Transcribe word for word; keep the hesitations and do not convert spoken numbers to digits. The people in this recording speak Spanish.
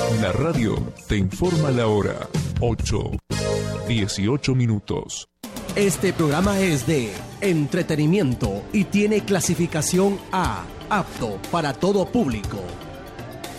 La radio te informa la hora. ocho, dieciocho minutos. Este programa es de entretenimiento y tiene clasificación A, apto para todo público.